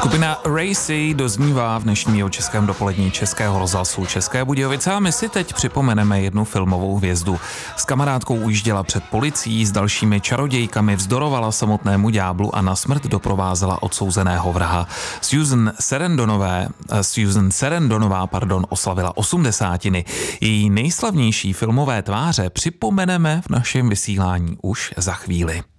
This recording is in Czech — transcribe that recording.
Skupina Racy doznívá v dnešním českém dopolední Českého rozhlasu České Budějovice a my si teď připomeneme jednu filmovou hvězdu. S kamarádkou ujížděla před policií, s dalšími čarodějkami vzdorovala samotnému ďáblu a na smrt doprovázela odsouzeného vraha. Susan Sarandonová oslavila 80. Její nejslavnější filmové tváře připomeneme v našem vysílání už za chvíli.